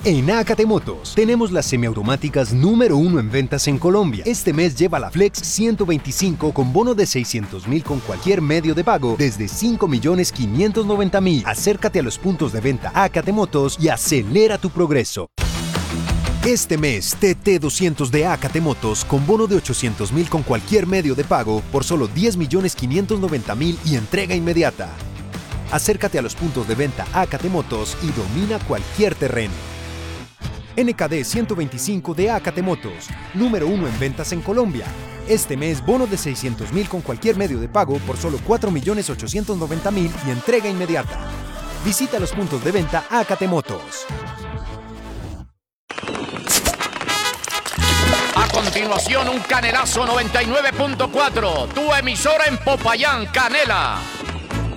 En Acate Motos tenemos las semiautomáticas número 1 en ventas en Colombia. Este mes lleva la Flex 125 con bono de 600.000 con cualquier medio de pago desde 5.590.000. Acércate a los puntos de venta Acate Motos y acelera tu progreso. Este mes, TT200 de Acate Motos con bono de 800.000 con cualquier medio de pago por solo 10.590.000 y entrega inmediata. Acércate a los puntos de venta Acate Motos y domina cualquier terreno. NKD 125 de Acate Motos, número 1 en ventas en Colombia. Este mes, bono de 600.000 con cualquier medio de pago por solo 4.890.000 y entrega inmediata. Visita los puntos de venta Acate Motos. A continuación, un Canelazo 99.4, tu emisora en Popayán, Canela.